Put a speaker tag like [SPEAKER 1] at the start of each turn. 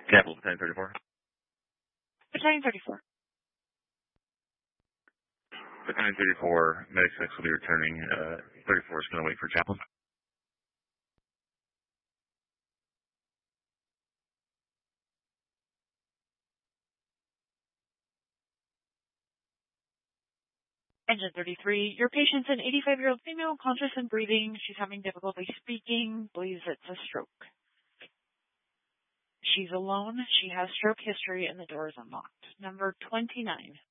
[SPEAKER 1] Capital Battalion 34.
[SPEAKER 2] Battalion 34.
[SPEAKER 1] Battalion 34, Medic 6 will be returning. 34 is going to wait for Chaplain.
[SPEAKER 2] Engine 33, your patient's an 85-year-old female, conscious and breathing. She's having difficulty speaking, believes it's a stroke. She's alone, she has stroke history, and the door is unlocked. Number 29.